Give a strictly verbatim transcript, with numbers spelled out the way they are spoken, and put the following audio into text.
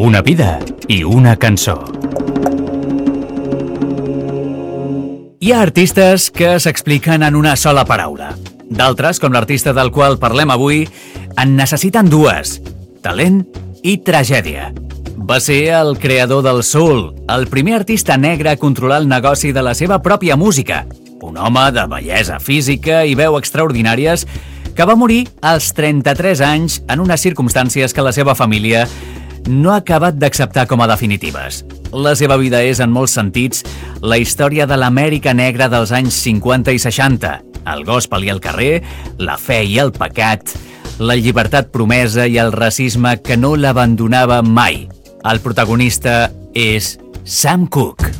Una vida i una cançó. Hi ha artistes que s'expliquen en una sola paraula. D'altres, com l'artista del qual parlem avui, en necessiten dues: talent i tragèdia. Va ser el creador del soul, el primer artista negre a controlar el negoci de la seva pròpia música. Un home de bellesa física i veu extraordinàries que va morir als trenta-tres anys en unes circumstàncies que la seva família no ha acabat d'acceptar com a definitives. La seva vida és, en molts sentits, la història de l'Amèrica negra dels anys cinquanta i seixanta, el gospel i el carrer, la fe i el pecat, la llibertat promesa i el racisme que no l'abandonava mai. El protagonista és Sam Cooke.